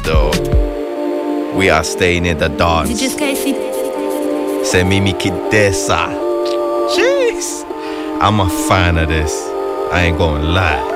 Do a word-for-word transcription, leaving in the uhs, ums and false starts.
though. We are staying in the dance. C'est Mimi Kidesa. Jeez. I'm a fan of this. I ain't gonna lie.